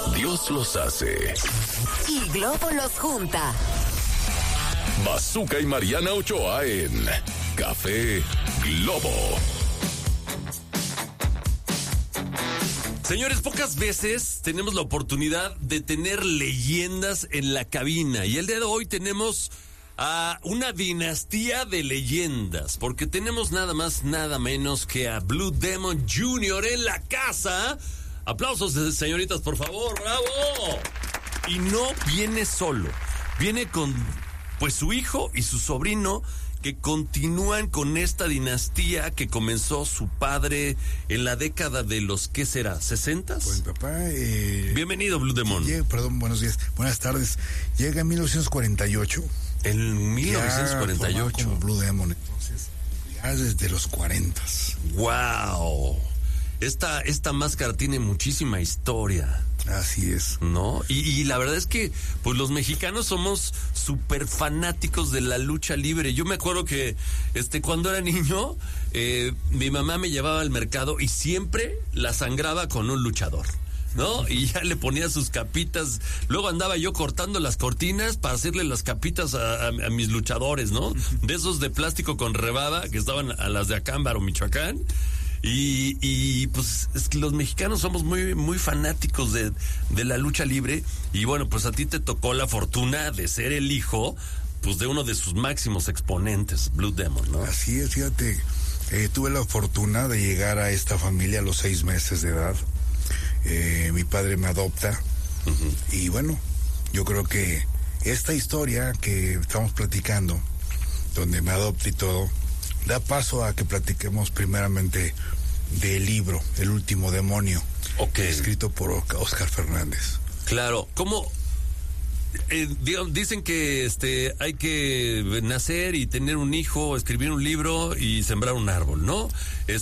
Dios los hace y Globo los junta. Bazooka y Mariana Ochoa en Café Globo. Señores, pocas veces tenemos la oportunidad de tener leyendas en la cabina. Y el día de hoy tenemos a una dinastía de leyendas. Porque tenemos nada más, nada menos que a Blue Demon Jr. en la casa. Aplausos, señoritas, por favor. ¡Bravo! Y no viene solo. Viene con, pues, su hijo y su sobrino, que continúan con esta dinastía que comenzó su padre en la década de los, ¿qué será? ¿60s? Pues papá... Bienvenido, Blue Demon. Buenos días, buenas tardes. Llega en 1948. En 1948. Ya como Blue Demon, entonces, ya desde los 40s. ¡Wow! Esta máscara tiene muchísima historia. Así es. ¿No? Y la verdad es que, pues, los mexicanos somos súper fanáticos de la lucha libre. Yo me acuerdo que, cuando era niño, mi mamá me llevaba al mercado y siempre la sangraba con un luchador, ¿no? Y ya le ponía sus capitas. Luego andaba yo cortando las cortinas para hacerle las capitas a mis luchadores, ¿no? De esos de plástico con rebaba que estaban a las de Acámbaro, Michoacán. Y pues es que los mexicanos somos muy, muy fanáticos de la lucha libre. Y bueno, pues a ti te tocó la fortuna de ser el hijo, pues, de uno de sus máximos exponentes, Blue Demon, ¿no? Así es, fíjate, tuve la fortuna de llegar a esta familia a los 6 meses de edad. Mi padre me adopta. Uh-huh. Y bueno, yo creo que esta historia que estamos platicando, donde me adopta y todo, da paso a que platiquemos primeramente del libro, El último demonio, escrito por Oscar Fernández. Claro, ¿cómo? Dicen que hay que nacer y tener un hijo, escribir un libro y sembrar un árbol, ¿no?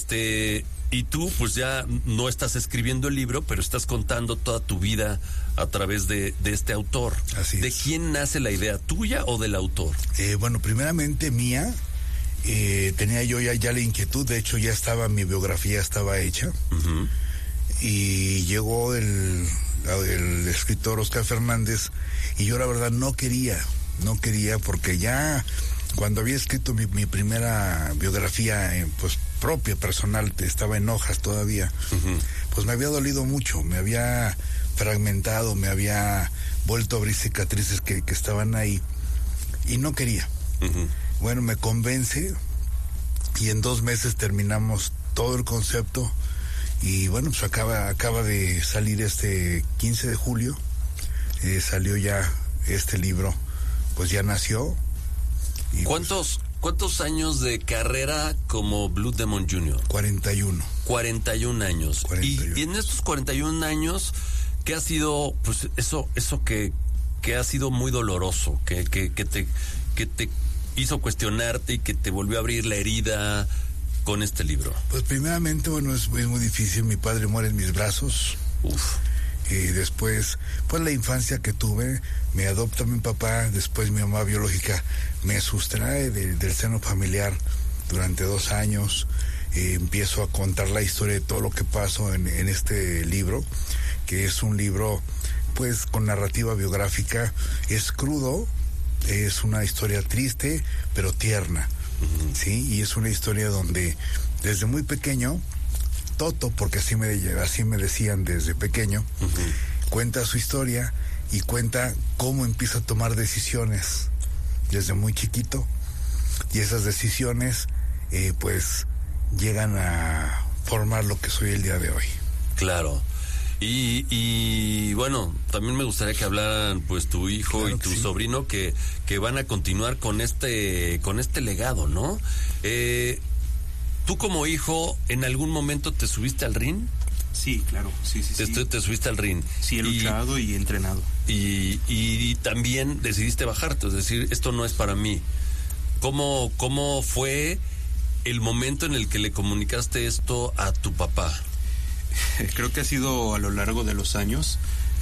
Y tú, pues, ya no estás escribiendo el libro, pero estás contando toda tu vida a través de este autor. Así es. ¿De quién nace la idea, tuya o del autor? Bueno, primeramente mía. Tenía yo ya la inquietud, de hecho ya estaba, mi biografía estaba hecha. Uh-huh. Y llegó el escritor Oscar Fernández y yo la verdad no quería porque ya cuando había escrito mi primera biografía, pues propia, personal, estaba en hojas todavía. Uh-huh. Pues me había dolido mucho, me había fragmentado, me había vuelto a abrir cicatrices que estaban ahí y no quería. Uh-huh. Bueno, me convence y en 2 meses terminamos todo el concepto y bueno, pues acaba de salir 15 de julio, salió ya este libro, pues ya nació. Y ¿Cuántos años de carrera como Blue Demon Jr.? 41. 41 años. 41. Y en estos 41 años, ¿qué ha sido, pues, eso que ha sido muy doloroso, que te hizo cuestionarte y que te volvió a abrir la herida con este libro? Pues primeramente, bueno, es muy difícil. Mi padre muere en mis brazos. Uf. Y después, pues la infancia que tuve, me adopta mi papá, después mi mamá biológica me sustrae del seno familiar durante 2 años. Empiezo a contar la historia de todo lo que pasó en este libro, que es un libro, pues, con narrativa biográfica. Es crudo, es una historia triste, pero tierna. Uh-huh. Sí, y es una historia donde desde muy pequeño, Toto, porque así me decían desde pequeño, uh-huh, cuenta su historia y cuenta cómo empieza a tomar decisiones desde muy chiquito, y esas decisiones pues llegan a formar lo que soy el día de hoy. Claro. Y bueno, también me gustaría que hablaran, pues, tu hijo, claro, y tu sobrino que van a continuar con este legado, ¿no? ¿Tú como hijo en algún momento te subiste al ring? Sí, claro, sí. Te subiste al ring. Sí, he luchado y entrenado. Y también decidiste bajarte, es decir, esto no es para mí. ¿Cómo fue el momento en el que le comunicaste esto a tu papá? Creo que ha sido a lo largo de los años.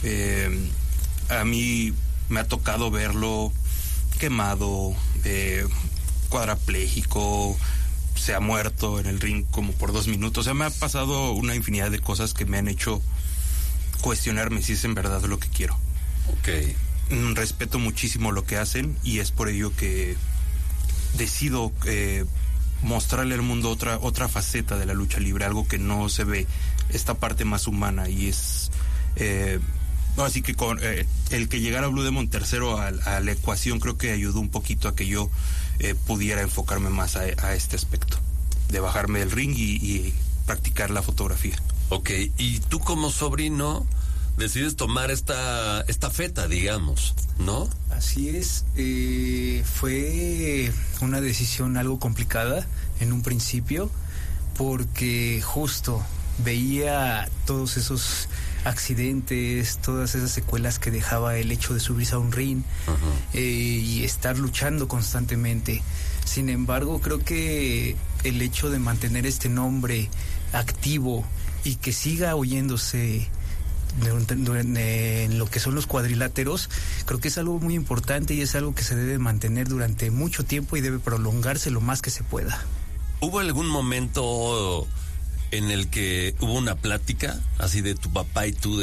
A mí me ha tocado verlo quemado, cuadrapléjico, se ha muerto en el ring como por 2 minutos. O sea, me ha pasado una infinidad de cosas que me han hecho cuestionarme si es en verdad lo que quiero. Ok. Respeto muchísimo lo que hacen y es por ello que decido mostrarle al mundo otra faceta de la lucha libre, algo que no se ve, esta parte más humana, y es así que con el que llegara Blue Demon tercero a la ecuación creo que ayudó un poquito a que yo pudiera enfocarme más a este aspecto, de bajarme del ring y practicar la fotografía. Ok, y tú como sobrino decides tomar esta feta, digamos, ¿no? Así es, fue una decisión algo complicada en un principio, porque justo veía todos esos accidentes, todas esas secuelas que dejaba el hecho de subirse a un ring y estar luchando constantemente. Sin embargo, creo que el hecho de mantener este nombre activo y que siga oyéndose en lo que son los cuadriláteros, creo que es algo muy importante y es algo que se debe mantener durante mucho tiempo y debe prolongarse lo más que se pueda. ¿Hubo algún momento en el que hubo una plática así de tu papá y tú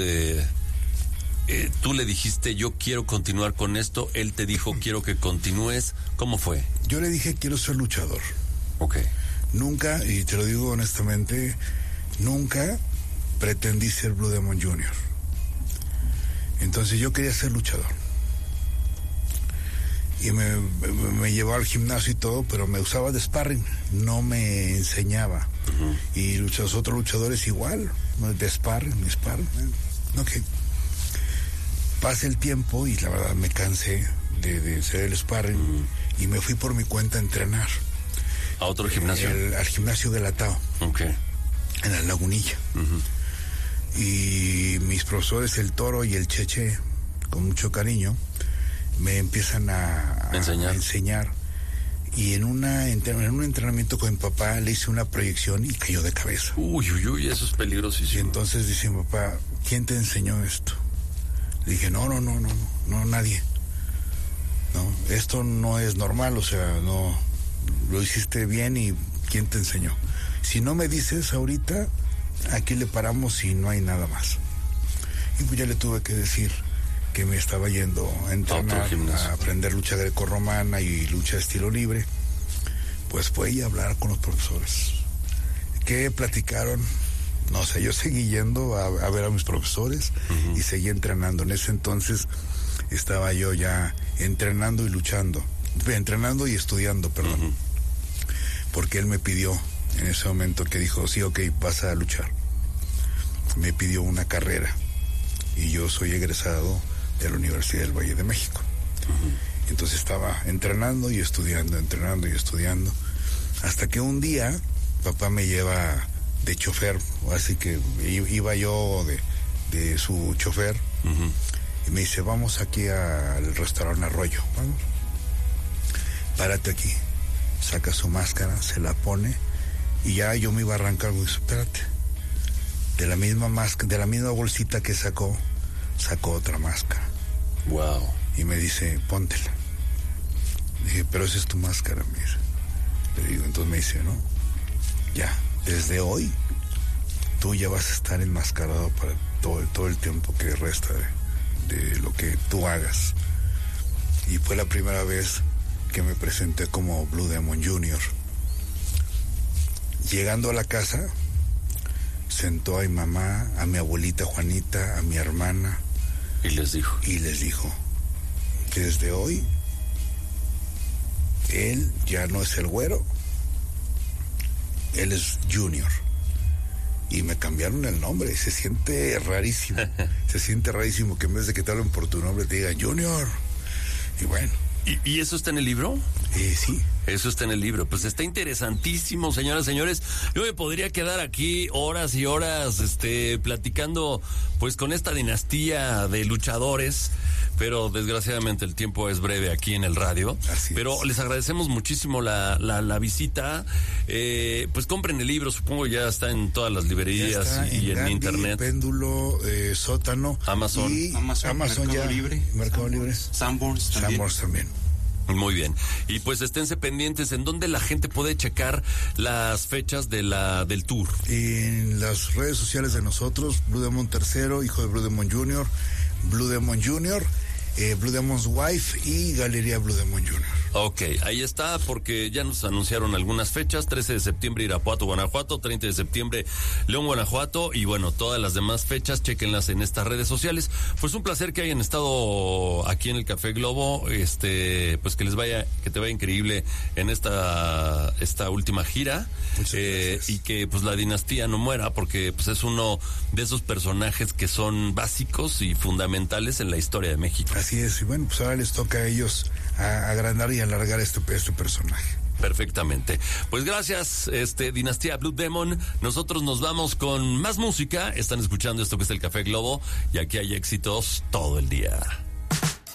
tú le dijiste yo quiero continuar con esto, él te dijo quiero que continúes? ¿Cómo fue? Yo le dije quiero ser luchador. Ok. Nunca, y te lo digo honestamente, nunca pretendí ser Blue Demon Jr. Entonces yo quería ser luchador. Y me llevaba al gimnasio y todo, pero me usaba de sparring, no me enseñaba. Y los otros luchadores igual, de sparring. Ok. Pasa el tiempo y la verdad me cansé de ser el sparring y me fui por mi cuenta a entrenar. ¿A otro gimnasio? Al gimnasio Galatao. Ok. En la Lagunilla. Y mis profesores, el Toro y el Cheche, con mucho cariño, me empiezan a enseñar. Y en un entrenamiento con mi papá le hice una proyección y cayó de cabeza. Uy, eso es peligrosísimo. Y entonces dice mi papá, ¿quién te enseñó esto? Le dije, no, nadie. No, esto no es normal, o sea, no, lo hiciste bien y ¿quién te enseñó? Si no me dices ahorita, aquí le paramos y no hay nada más. Y pues ya le tuve que decir que me estaba yendo a entrenar, a aprender lucha grecorromana y lucha estilo libre. Pues fue y hablar con los profesores. ¿Qué platicaron? No sé, yo seguí yendo a ver a mis profesores y seguí entrenando. En ese entonces estaba yo ya entrenando y luchando, entrenando y estudiando, perdón. Porque él me pidió en ese momento que dijo, sí, ok, vas a luchar. Me pidió una carrera y yo soy egresado de la Universidad del Valle de México. Entonces estaba entrenando y estudiando, hasta que un día papá me lleva de chofer, así que iba yo de su chofer y me dice, vamos aquí al restaurante Arroyo, vamos, párate aquí. Saca su máscara, se la pone y ya yo me iba a arrancar, dice, espérate, de la misma bolsita que sacó otra máscara. Wow. Y me dice, póntela. Dije, pero esa es tu máscara, me dice. Le digo, entonces me dice, no, ya, desde hoy tú ya vas a estar enmascarado para todo el tiempo que resta de lo que tú hagas. Y fue la primera vez que me presenté como Blue Demon Jr. Llegando a la casa, sentó a mi mamá, a mi abuelita Juanita, a mi hermana. Y les dijo que desde hoy él ya no es el güero, él es Junior. Y me cambiaron el nombre, se siente rarísimo. Se siente rarísimo que en vez de que te hablen por tu nombre te digan Junior. Y bueno. ¿Y eso está en el libro? Sí. Eso está en el libro. Pues está interesantísimo, señoras y señores. Yo me podría quedar aquí horas y horas platicando pues con esta dinastía de luchadores, pero desgraciadamente el tiempo es breve aquí en el radio. Así pero es. Les agradecemos muchísimo la visita. Pues compren el libro, supongo ya está en todas las librerías y en Gandhi, internet. Péndulo, Sótano, Amazon y Amazon Mercado ya, Libre, Mercado Libre, Sanborns también. Sanborns también. Muy bien. Y pues esténse pendientes en donde la gente puede checar las fechas del tour. En las redes sociales de nosotros, Blue Demon III, hijo de Blue Demon Jr., Blue Demon Jr., Blue Demon's Wife y Galería Blue Demon Jr. Ok, ahí está, porque ya nos anunciaron algunas fechas: 13 de septiembre Irapuato, Guanajuato, 30 de septiembre León, Guanajuato, y bueno, todas las demás fechas, chéquenlas en estas redes sociales. Pues un placer que hayan estado aquí en el Café Globo, pues que te vaya increíble en esta última gira, y que pues la dinastía no muera, porque pues es uno de esos personajes que son básicos y fundamentales en la historia de México. Así es, y bueno, pues ahora les toca a ellos agrandar y alargar este personaje. Perfectamente. Pues gracias, Dinastía Blue Demon. Nosotros nos vamos con más música. Están escuchando esto que es el Café Globo, y aquí hay éxitos todo el día.